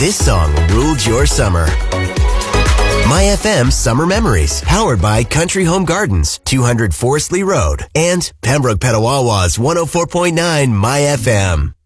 This song ruled your summer. My FM Summer Memories, powered by Country Home Gardens, 200 Forest Lee Road, and Pembroke Petawawa's 104.9 My FM.